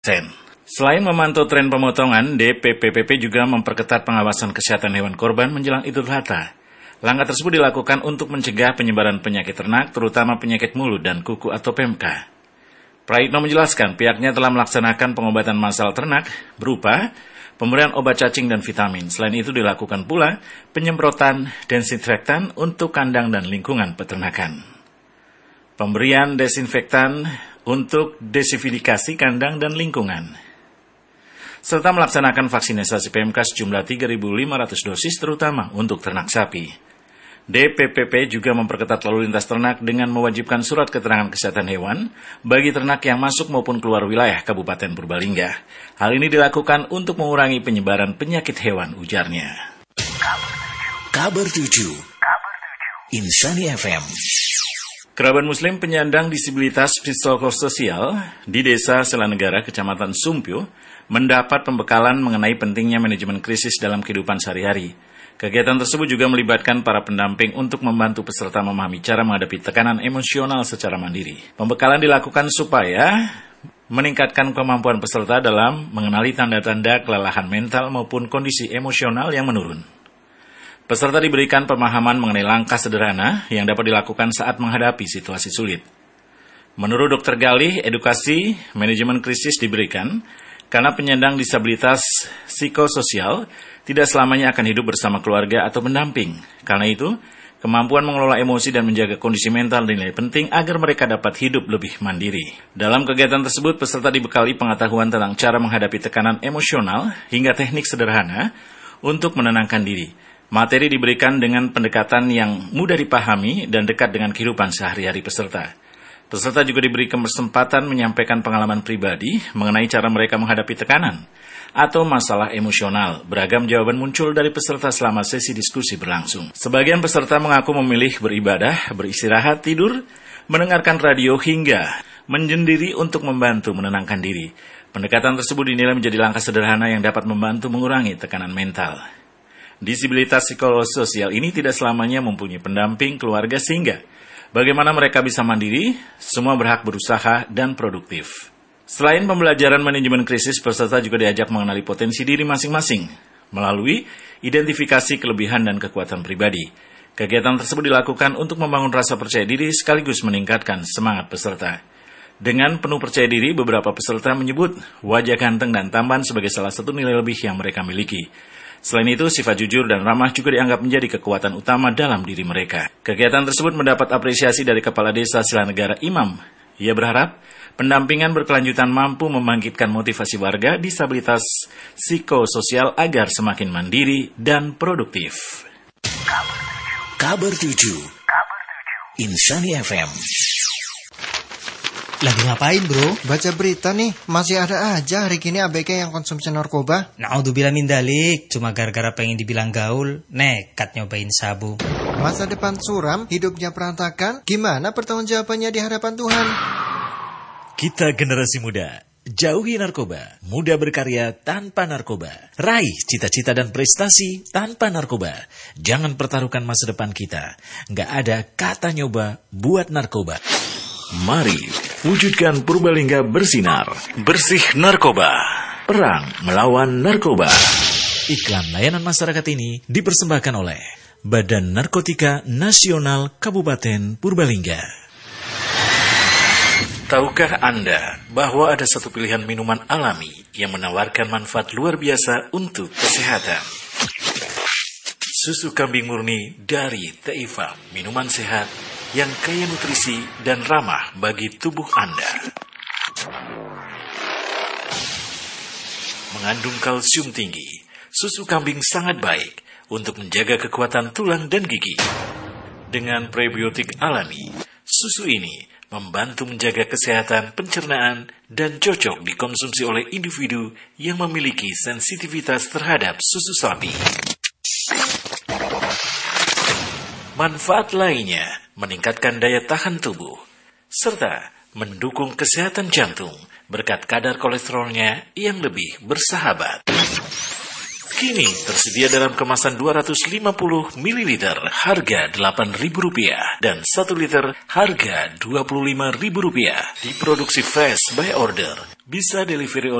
Selain memantau tren pemotongan, DPPPP juga memperketat pengawasan kesehatan hewan korban menjelang Idul Adha. Langkah tersebut dilakukan untuk mencegah penyebaran penyakit ternak, terutama penyakit mulut dan kuku atau PMK. Praitno menjelaskan pihaknya telah melaksanakan pengobatan massal ternak berupa pemberian obat cacing dan vitamin. Selain itu dilakukan pula penyemprotan desinfektan untuk kandang dan lingkungan peternakan. Pemberian desinfektan untuk desinfekasi kandang dan lingkungan. Serta melaksanakan vaksinasi PMK sejumlah 3.500 dosis terutama untuk ternak sapi. DPPP juga memperketat lalu lintas ternak dengan mewajibkan surat keterangan kesehatan hewan bagi ternak yang masuk maupun keluar wilayah Kabupaten Purbalingga. Hal ini dilakukan untuk mengurangi penyebaran penyakit hewan, ujarnya. Kabar 7 Insani FM. Kerabat Muslim penyandang disabilitas psikososial di Desa Selanegara, Kecamatan Sumpyo, mendapat pembekalan mengenai pentingnya manajemen krisis dalam kehidupan sehari-hari. Kegiatan tersebut juga melibatkan para pendamping untuk membantu peserta memahami cara menghadapi tekanan emosional secara mandiri. Pembekalan dilakukan supaya meningkatkan kemampuan peserta dalam mengenali tanda-tanda kelelahan mental maupun kondisi emosional yang menurun. Peserta diberikan pemahaman mengenai langkah sederhana yang dapat dilakukan saat menghadapi situasi sulit. Menurut Dr. Galih, edukasi manajemen krisis diberikan karena penyandang disabilitas psikososial tidak selamanya akan hidup bersama keluarga atau pendamping. Karena itu, kemampuan mengelola emosi dan menjaga kondisi mental dinilai penting agar mereka dapat hidup lebih mandiri. Dalam kegiatan tersebut, peserta dibekali pengetahuan tentang cara menghadapi tekanan emosional hingga teknik sederhana untuk menenangkan diri. Materi diberikan dengan pendekatan yang mudah dipahami dan dekat dengan kehidupan sehari-hari peserta. Peserta juga diberi kesempatan menyampaikan pengalaman pribadi mengenai cara mereka menghadapi tekanan atau masalah emosional. Beragam jawaban muncul dari peserta selama sesi diskusi berlangsung. Sebagian peserta mengaku memilih beribadah, beristirahat, tidur, mendengarkan radio hingga menyendiri untuk membantu menenangkan diri. Pendekatan tersebut dinilai menjadi langkah sederhana yang dapat membantu mengurangi tekanan mental. Disabilitas psikososial ini tidak selamanya mempunyai pendamping keluarga sehingga bagaimana mereka bisa mandiri, semua berhak berusaha dan produktif. Selain pembelajaran manajemen krisis, peserta juga diajak mengenali potensi diri masing-masing melalui identifikasi kelebihan dan kekuatan pribadi. Kegiatan tersebut dilakukan untuk membangun rasa percaya diri sekaligus meningkatkan semangat peserta. Dengan penuh percaya diri, beberapa peserta menyebut wajah ganteng dan tampan sebagai salah satu nilai lebih yang mereka miliki. Selain itu, sifat jujur dan ramah juga dianggap menjadi kekuatan utama dalam diri mereka. Kegiatan tersebut mendapat apresiasi dari Kepala Desa Selanegara Imam. Ia berharap pendampingan berkelanjutan mampu membangkitkan motivasi warga disabilitas psikososial agar semakin mandiri dan produktif. Kabar 7 Insani FM. Lagi ngapain bro? Baca berita nih, masih ada aja hari gini ABG yang konsumsi narkoba. Naudzubillah min dalik, cuma gara-gara pengen dibilang gaul, nekat nyobain sabu. Masa depan suram, hidupnya berantakan, gimana pertanggungjawabannya di hadapan Tuhan? Kita generasi muda, jauhi narkoba, muda berkarya tanpa narkoba, raih cita-cita dan prestasi tanpa narkoba. Jangan pertaruhkan masa depan kita, nggak ada kata nyoba buat narkoba. Mari wujudkan Purbalingga bersinar, bersih narkoba, perang melawan narkoba. Iklan layanan masyarakat ini dipersembahkan oleh Badan Narkotika Nasional Kabupaten Purbalingga. Tahukah Anda bahwa ada satu pilihan minuman alami yang menawarkan manfaat luar biasa untuk kesehatan? Susu kambing murni dari Teifa, minuman sehat yang kaya nutrisi dan ramah bagi tubuh Anda. Mengandung kalsium tinggi, susu kambing sangat baik untuk menjaga kekuatan tulang dan gigi. Dengan prebiotik alami, susu ini membantu menjaga kesehatan pencernaan dan cocok dikonsumsi oleh individu yang memiliki sensitivitas terhadap susu sapi. Manfaat lainnya meningkatkan daya tahan tubuh, serta mendukung kesehatan jantung berkat kadar kolesterolnya yang lebih bersahabat. Kini tersedia dalam kemasan 250 ml harga Rp8.000 dan 1 liter harga Rp25.000. Diproduksi fresh by order. Bisa delivery